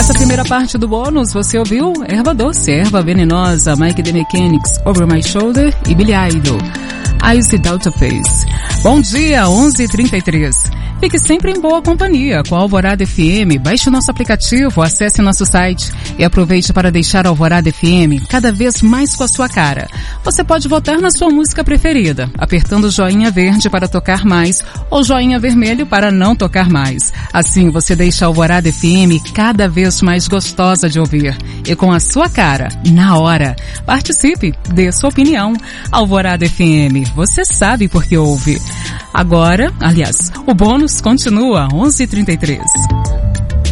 Essa primeira parte do bônus você ouviu Erva Doce, Erva Venenosa, Mike The Mechanics, Over My Shoulder e Billy Idol, Eyes Without a Face. Bom dia, 11h33. Fique sempre em boa companhia com a Alvorada FM. Baixe o nosso aplicativo, acesse nosso site e aproveite para deixar a Alvorada FM cada vez mais com a sua cara. Você pode votar na sua música preferida, apertando o joinha verde para tocar mais ou joinha vermelho para não tocar mais. Assim você deixa a Alvorada FM cada vez mais gostosa de ouvir e com a sua cara, na hora. Participe, dê sua opinião. Alvorada FM, você sabe por que ouve. Agora, aliás, o bônus continua 11h33.